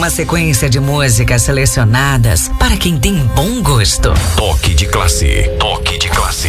Uma sequência de músicas selecionadas para quem tem bom gosto. Toque de classe. Toque de classe.